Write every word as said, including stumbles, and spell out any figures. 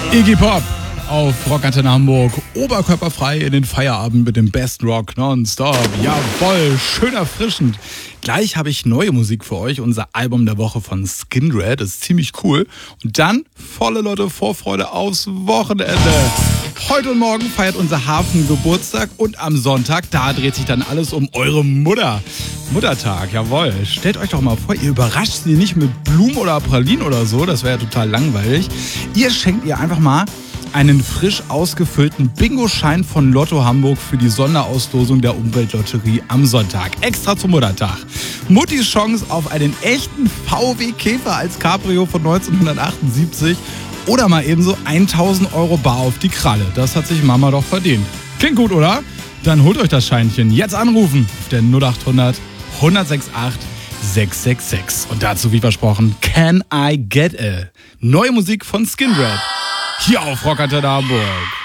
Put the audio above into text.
Iggy Pop auf Rockantenne Hamburg. Oberkörperfrei in den Feierabend mit dem besten Rock nonstop. Jawohl, schön erfrischend. Gleich habe ich neue Musik für euch. Unser Album der Woche von Skindred. Das ist ziemlich cool. Und dann volle Leute Vorfreude aufs Wochenende. Heute und morgen feiert unser Hafen Geburtstag und am Sonntag, da dreht sich dann alles um eure Mutter. Muttertag, jawohl. Stellt euch doch mal vor, ihr überrascht sie nicht mit Blumen oder Pralinen oder so, das wäre ja total langweilig. Ihr schenkt ihr einfach mal einen frisch ausgefüllten Bingo-Schein von Lotto Hamburg für die Sonderauslosung der Umweltlotterie am Sonntag. Extra zum Muttertag. Muttis Chance auf einen echten V W Käfer als Cabrio von neunzehnhundertachtundsiebzig oder mal ebenso tausend Euro bar auf die Kralle. Das hat sich Mama doch verdient. Klingt gut, oder? Dann holt euch das Scheinchen. Jetzt anrufen auf der null acht hundert, hundertsechsundachtzig, sechshundertsechsundsechzig. Und dazu, wie versprochen, Can I Get It? Neue Musik von Skindred. Hier auf Rockantenne Hamburg.